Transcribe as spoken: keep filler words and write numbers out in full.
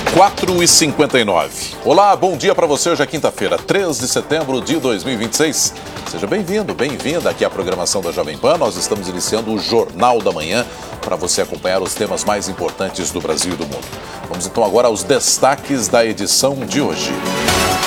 quatro e cinquenta e nove. Olá, bom dia para você. Hoje é quinta-feira, três de setembro de dois mil e vinte e seis. Seja bem-vindo, bem-vinda aqui à programação da Jovem Pan. Nós estamos iniciando o Jornal da Manhã para você acompanhar os temas mais importantes do Brasil e do mundo. Vamos então agora aos destaques da edição de hoje.